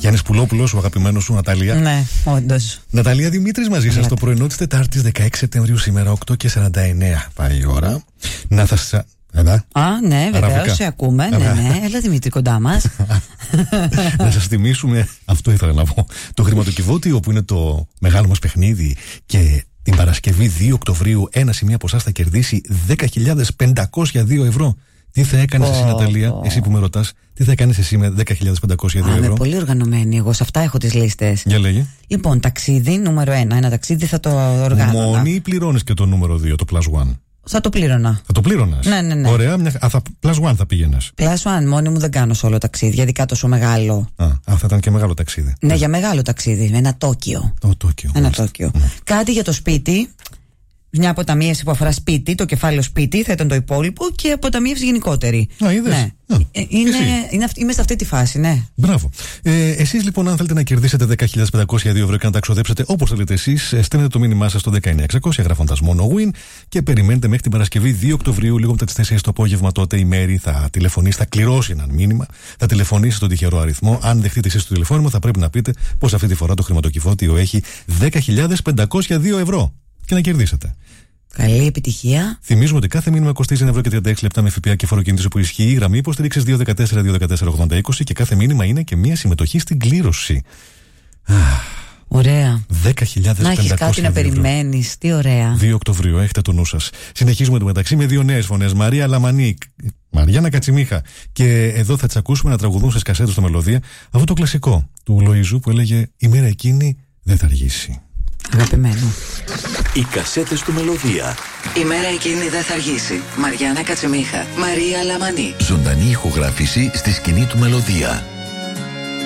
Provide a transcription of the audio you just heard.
Γιάννης Πουλόπουλος, ο αγαπημένος σου, Ναταλία. Ναι, όντως. Ναταλία Δημήτρης μαζί σας, το πρωινό της Τετάρτης 16 Σεπτεμβρίου, σήμερα 8:49 πάει η ώρα. Να θα σας. Ναι, βεβαίως, σε ακούμε. Ναι, έλα Δημήτρη κοντά μας. Να σας θυμίσουμε, αυτό ήθελα να πω, το χρηματοκιβώτιο που είναι το μεγάλο μας παιχνίδι και την Παρασκευή 2 Οκτωβρίου ένας ή μία από εσάς θα κερδίσει 10.502 ευρώ. Τι θα έκανες εσύ, Ναταλία, εσύ που με ρωτάς, τι θα έκανες εσύ με 10.502 ευρώ? Είμαι πολύ οργανωμένη, εγώ σε αυτά έχω τις λίστες. Για λέγε. Λοιπόν, ταξίδι νούμερο 1. Ένα ταξίδι θα το οργάνωνα. Μόνη ή πληρώνεις και το νούμερο 2, το plus one? Θα το πλήρωνα. Θα το πλήρωνας? Ναι. Ωραία, plus one θα πήγαινες. Plus one, μόνη μου δεν κάνω solo ταξίδι, ειδικά τόσο μεγάλο. Θα ήταν και μεγάλο ταξίδι. Ναι, για μεγάλο ταξίδι. Ένα Τόκιο. Ένα Τόκιο. Κάτι για το σπίτι. Μια αποταμίευση που αφορά σπίτι, το κεφάλαιο σπίτι θα ήταν το υπόλοιπο και αποταμίευση γενικότερη. Είδες. Ναι. Είμαι σε αυτή τη φάση, ναι. Μπράβο. Εσείς λοιπόν, αν θέλετε να κερδίσετε 10.502 ευρώ και να τα ξοδέψετε όπως θέλετε εσείς, στέλνετε το μήνυμά σας στο 19600 γράφοντας μόνο win και περιμένετε μέχρι την Παρασκευή 2 Οκτωβρίου, λίγο μετά τις 4 το απόγευμα. Τότε η Μέρη θα τηλεφωνήσει, θα κληρώσει ένα μήνυμα, θα τηλεφωνήσει στον τυχερό αριθμό. Αν δεχτείτε εσείς το τηλεφώνημα, θα πρέπει να πείτε πως αυτή τη φορά το χρηματοκιβώτιο έχει 10.502 ευρώ. Και να κερδίσετε. Καλή επιτυχία. Θυμίζουμε ότι κάθε μήνυμα κοστίζει 1,36 ευρώ με ΦΠΑ και φοροκίνηση που ισχύει. Η γραμμή υποστήριξης 214-214-8020 και κάθε μήνυμα είναι και μια συμμετοχή στην κλήρωση. Ωραία. 10.502 να έχεις κάτι να περιμένεις. Τι ωραία. 2 Οκτωβρίου, έχετε το νου σας. Συνεχίζουμε το μεταξύ με δύο νέες φωνές. Μαρία Λαμανή, Μαριάννα Κατσιμίχα. Και εδώ θα τις ακούσουμε να τραγουδούν στις κασέτες στο Μελωδία αυτό το κλασικό του Λοϊζού που έλεγε «Η μέρα εκείνη δεν θα αργήσει». Αγαπημένο. Οι κασέτες του Μελωδία. Η μέρα εκείνη δεν θα αργήσει. Μαριάννα Κατσιμίχα. Μαρία Λαμανή. Ζωντανή ηχογράφηση στη σκηνή του Μελωδία.